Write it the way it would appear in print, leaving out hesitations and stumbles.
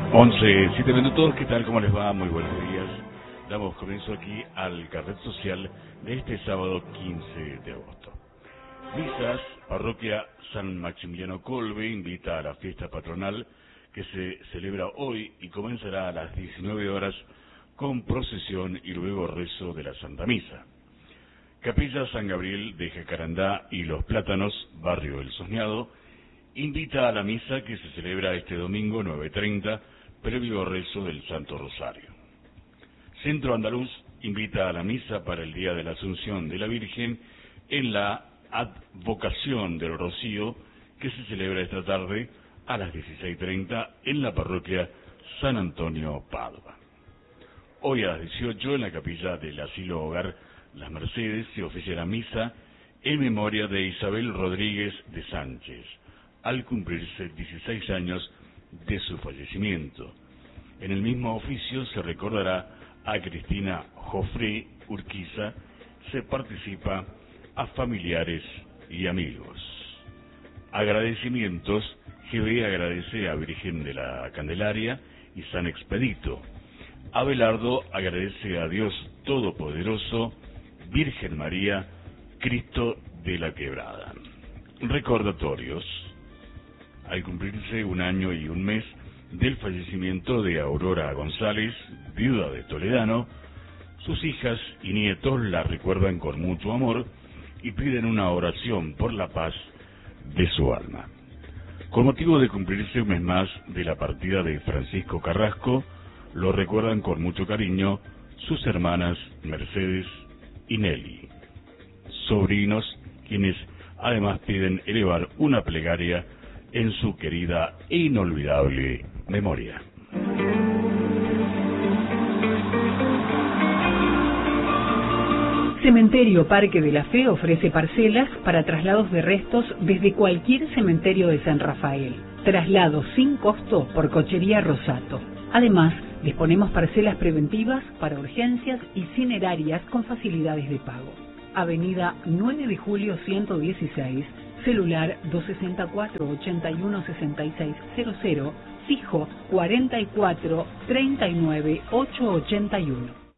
11:07. ¿Qué tal? ¿Cómo les va? Muy buenos días. Damos comienzo aquí al carnet social de este sábado 15 de agosto. Misas, Parroquia San Maximiliano Kolbe invita a la fiesta patronal que se celebra hoy y comenzará a las 19 horas con procesión y luego rezo de la Santa Misa. Capilla San Gabriel de Jacarandá y Los Plátanos, barrio El Soñado, invita a la misa que se celebra este domingo 9:30, previo rezo del Santo Rosario. Centro Andaluz invita a la misa para el Día de la Asunción de la Virgen en la Advocación del Rocío, que se celebra esta tarde a las 16:30 en la parroquia San Antonio Padua. Hoy a las 18 en la capilla del Asilo Hogar Las Mercedes se oficia la misa en memoria de Isabel Rodríguez de Sánchez, al cumplirse 16 años de su fallecimiento. En el mismo oficio se recordará a Cristina Jofré Urquiza, se participa a familiares y amigos. Agradecimientos: GB agradece a Virgen de la Candelaria y San Expedito. Abelardo agradece a Dios Todopoderoso, Virgen María, Cristo de la Quebrada. Recordatorios: al cumplirse un año y un mes del fallecimiento de Aurora González, viuda de Toledano, sus hijas y nietos la recuerdan con mucho amor y piden una oración por la paz de su alma. Con motivo de cumplirse un mes más de la partida de Francisco Carrasco, lo recuerdan con mucho cariño sus hermanas Mercedes y Nelly, sobrinos, quienes además piden elevar una plegaria en su querida e inolvidable memoria. Cementerio Parque de la Fe ofrece parcelas para traslados de restos desde cualquier cementerio de San Rafael. Traslados sin costo por Cochería Rosato. Además, disponemos parcelas preventivas para urgencias y cinerarias con facilidades de pago. Avenida 9 de Julio 116, celular 264-816600, fijo 44 39 881.